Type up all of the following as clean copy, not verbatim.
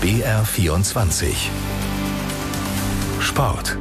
BR24 Sport.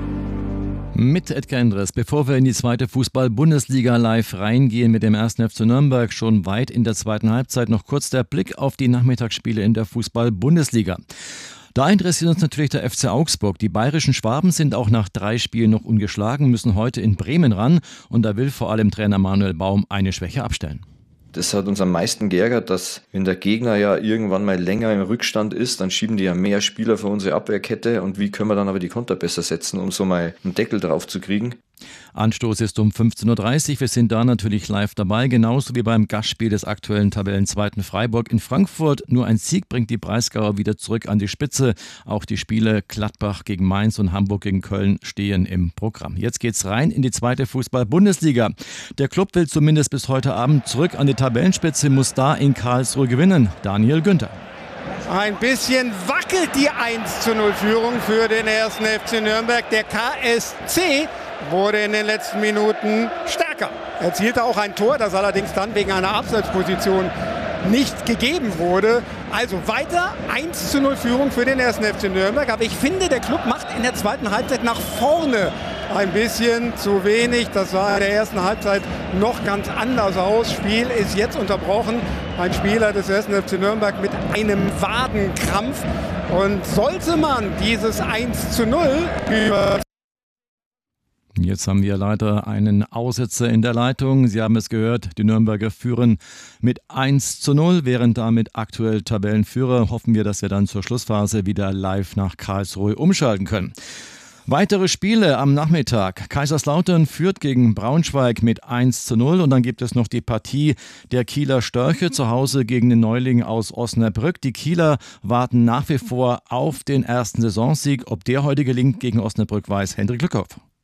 Mit Edgar Endres. Bevor wir in die zweite Fußball-Bundesliga live reingehen mit dem 1. FC Nürnberg, schon weit in der zweiten Halbzeit noch kurz der Blick auf die Nachmittagsspiele in der Fußball-Bundesliga. Da interessiert uns natürlich der FC Augsburg. Die bayerischen Schwaben sind auch nach 3 Spielen noch ungeschlagen, müssen heute in Bremen ran und da will vor allem Trainer Manuel Baum eine Schwäche abstellen. Das hat uns am meisten geärgert, dass wenn der Gegner ja irgendwann mal länger im Rückstand ist, dann schieben die ja mehr Spieler für unsere Abwehrkette und wie können wir dann aber die Konter besser setzen, um so mal einen Deckel drauf zu kriegen. Anstoß ist um 15.30 Uhr. Wir sind da natürlich live dabei, genauso wie beim Gastspiel des aktuellen Tabellenzweiten Freiburg in Frankfurt. Nur ein Sieg bringt die Breisgauer wieder zurück an die Spitze. Auch die Spiele Gladbach gegen Mainz und Hamburg gegen Köln stehen im Programm. Jetzt geht's rein in die zweite Fußball-Bundesliga. Der Club will zumindest bis heute Abend zurück an die Tabellenspitze, muss da in Karlsruhe gewinnen. Daniel Günther. Ein bisschen wackelt die 1:0-Führung für den 1. FC Nürnberg. Der KSC wurde in den letzten Minuten stärker. Erzielte auch ein Tor, das allerdings dann wegen einer Abseitsposition nicht gegeben wurde. Also weiter 1:0-Führung für den 1. FC Nürnberg. Aber ich finde, der Club macht in der zweiten Halbzeit nach vorne ein bisschen zu wenig. Das sah in der ersten Halbzeit noch ganz anders aus. Spiel ist jetzt unterbrochen. Ein Spieler des 1. FC Nürnberg mit einem Wadenkrampf. Und sollte man dieses 1:0 über... Jetzt haben wir leider einen Aussetzer in der Leitung. Sie haben es gehört, die Nürnberger führen mit 1:0, während damit aktuell Tabellenführer. Hoffen wir, dass wir dann zur Schlussphase wieder live nach Karlsruhe umschalten können. Weitere Spiele am Nachmittag. Kaiserslautern führt gegen Braunschweig mit 1:0 und dann gibt es noch die Partie der Kieler Störche zu Hause gegen den Neuling aus Osnabrück. Die Kieler warten nach wie vor auf den ersten Saisonsieg. Ob der heute gelingt gegen Osnabrück, weiß Hendrik Lückhoff.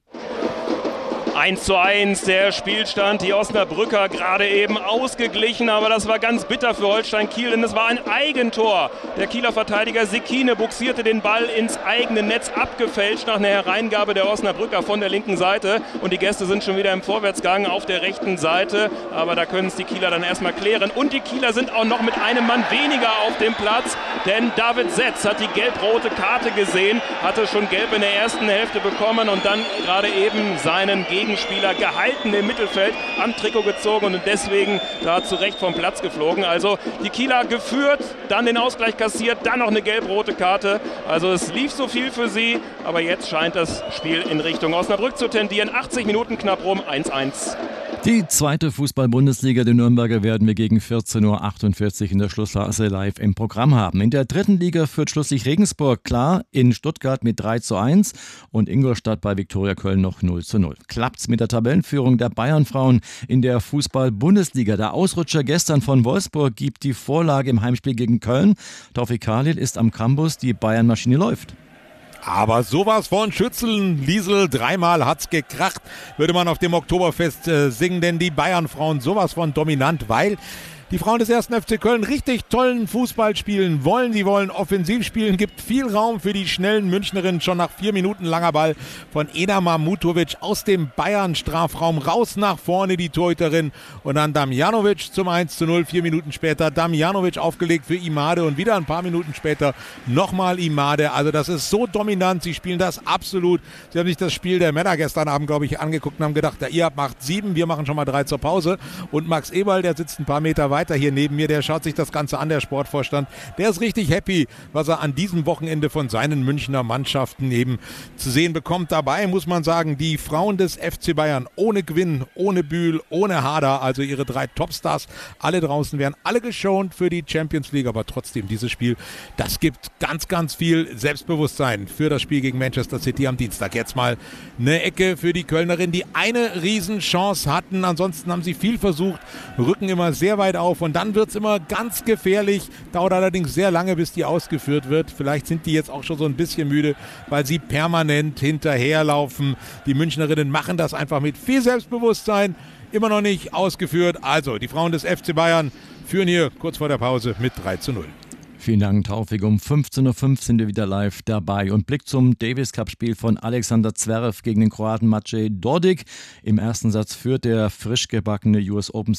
1:1 der Spielstand, die Osnabrücker gerade eben ausgeglichen, aber das war ganz bitter für Holstein Kiel, denn es war ein Eigentor. Der Kieler Verteidiger Sekine buxierte den Ball ins eigene Netz, abgefälscht nach einer Hereingabe der Osnabrücker von der linken Seite und die Gäste sind schon wieder im Vorwärtsgang auf der rechten Seite, aber da können es die Kieler dann erstmal klären und die Kieler sind auch noch mit einem Mann weniger auf dem Platz, denn David Setz hat die gelb-rote Karte gesehen, hatte schon gelb in der ersten Hälfte bekommen und dann gerade eben seinen Gegenspieler gehalten im Mittelfeld am Trikot gezogen und deswegen da zurecht vom Platz geflogen. Also die Kieler geführt, dann den Ausgleich kassiert, dann noch eine gelb-rote Karte. Also es lief so viel für sie, aber jetzt scheint das Spiel in Richtung Osnabrück zu tendieren. 80 Minuten knapp rum, 1:1. Die zweite Fußball-Bundesliga, die Nürnberger, werden wir gegen 14:48 Uhr in der Schlussphase live im Programm haben. In der dritten Liga führt schlusslich Regensburg klar in Stuttgart mit 3:1 und Ingolstadt bei Viktoria Köln noch 0:0. Klappt's mit der Tabellenführung der Bayernfrauen in der Fußball-Bundesliga. Der Ausrutscher gestern von Wolfsburg gibt die Vorlage im Heimspiel gegen Köln. Taufik Khalil ist am Campus, die Bayern-Maschine läuft. Aber sowas von Schützeln, Liesel, 3-mal hat's gekracht, würde man auf dem Oktoberfest singen, denn die Bayernfrauen sowas von dominant, weil die Frauen des 1. FC Köln richtig tollen Fußball spielen wollen. Die wollen offensiv spielen, gibt viel Raum für die schnellen Münchnerinnen. Schon nach 4 Minuten langer Ball von Eda Mahmutovic aus dem Bayern-Strafraum raus nach vorne die Torhüterin. Und dann Damjanovic zum 1:0. 4 Minuten später Damjanovic aufgelegt für Imade und wieder ein paar Minuten später nochmal Imade. Also das ist so dominant. Sie spielen das absolut. Sie haben sich das Spiel der Männer gestern Abend, glaube ich, angeguckt und haben gedacht, ihr macht 7, wir machen schon mal 3 zur Pause. Und Max Eberl, der sitzt ein paar Meter weiter hier neben mir, der schaut sich das Ganze an, der Sportvorstand. Der ist richtig happy, was er an diesem Wochenende von seinen Münchner Mannschaften eben zu sehen bekommt. Dabei muss man sagen, die Frauen des FC Bayern ohne Gwynn, ohne Bühl, ohne Hader, also ihre 3 Topstars, alle draußen werden, alle geschont für die Champions League, aber trotzdem dieses Spiel, das gibt ganz, ganz viel Selbstbewusstsein für das Spiel gegen Manchester City am Dienstag. Jetzt mal eine Ecke für die Kölnerin, die eine Riesenchance hatten, ansonsten haben sie viel versucht, rücken immer sehr weit auf und dann wird es immer ganz gefährlich, dauert allerdings sehr lange, bis die ausgeführt wird. Vielleicht sind die jetzt auch schon so ein bisschen müde, weil sie permanent hinterherlaufen. Die Münchnerinnen machen das einfach mit viel Selbstbewusstsein, immer noch nicht ausgeführt. Also die Frauen des FC Bayern führen hier kurz vor der Pause mit 3:0. Vielen Dank, Taufik. Um 15:05 Uhr sind wir wieder live dabei. Und Blick zum Davis-Cup-Spiel von Alexander Zverev gegen den Kroaten Maciej Dordic. Im ersten Satz führt der frisch gebackene US Open